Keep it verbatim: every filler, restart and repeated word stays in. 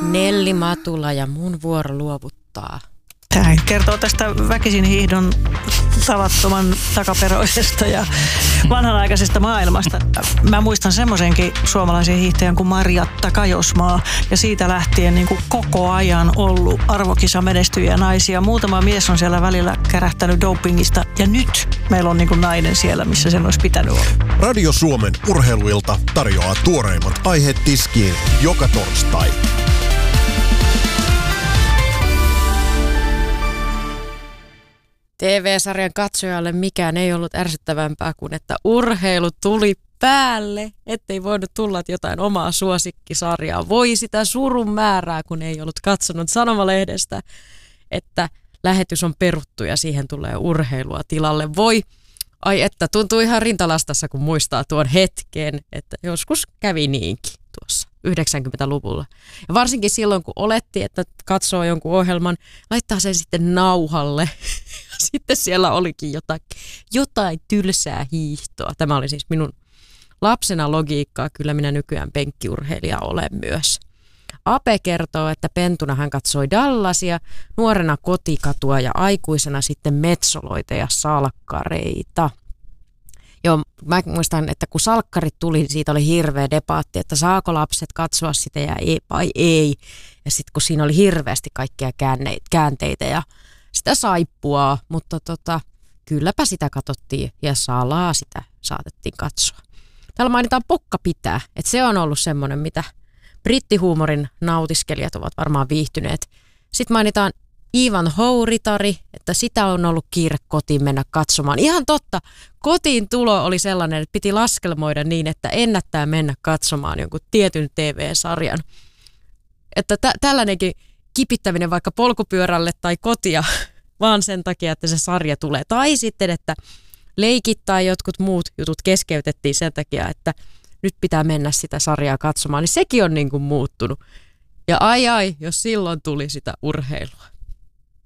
Nelli Matula ja mun vuoro luovuttaa. Tämä kertoo tästä väkisin hiihdon tavattoman takaperoisesta ja vanhanaikaisesta maailmasta. Mä muistan semmoisenkin suomalaisen hiihtäjän kuin Marjatta Kajosmaa ja siitä lähtien niin kuin koko ajan ollut arvokisamenestyjiä naisia. Muutama mies on siellä välillä kärähtänyt dopingista ja nyt meillä on niin kuin nainen siellä, missä sen olisi pitänyt olla. Radio Suomen urheiluilta tarjoaa tuoreimmat aiheet tiskiin joka torstai. T V-sarjan katsojalle mikään ei ollut ärsyttävämpää kuin, että urheilu tuli päälle, ettei voinut tulla jotain omaa suosikkisarjaa. Voi sitä surun määrää, kun ei ollut katsonut sanomalehdestä, että lähetys on peruttu ja siihen tulee urheilua tilalle. Voi, ai että, tuntuu ihan rintalastassa, kun muistaa tuon hetken, että joskus kävi niinkin tuossa yhdeksänkymmentäluvulla. Ja varsinkin silloin, kun oletti, että katsoo jonkun ohjelman, laittaa sen sitten nauhalle. Sitten siellä olikin jotain, jotain tylsää hiihtoa. Tämä oli siis minun lapsena logiikkaa. Kyllä minä nykyään penkkiurheilija olen myös. Ape kertoo, että pentuna hän katsoi Dallasia, nuorena kotikatua ja aikuisena sitten metsoloita ja salkkareita. Joo, mä muistan, että kun salkkarit tuli, niin siitä oli hirveä debaatti, että saako lapset katsoa sitä ja ei, vai ei. Ja sitten kun siinä oli hirveästi kaikkia käänteitä ja sitä saippua, mutta tota, kylläpä sitä katsottiin ja salaa sitä saatettiin katsoa. Täällä mainitaan Pokka pitää, että se on ollut semmoinen, mitä brittihuumorin nautiskelijat ovat varmaan viihtyneet. Sitten mainitaan Ivan Houritari, että sitä on ollut kiire kotiin mennä katsomaan. Ihan totta, kotiin tulo oli sellainen, että piti laskelmoida niin, että ennättää mennä katsomaan jonkun tietyn T V-sarjan. Että tä- tällainenkin kipittäminen vaikka polkupyörälle tai kotia, vaan sen takia, että se sarja tulee. Tai sitten, että leikit tai jotkut muut jutut keskeytettiin sen takia, että nyt pitää mennä sitä sarjaa katsomaan. Niin sekin on niin kuin muuttunut. Ja ai ai, jos silloin tuli sitä urheilua.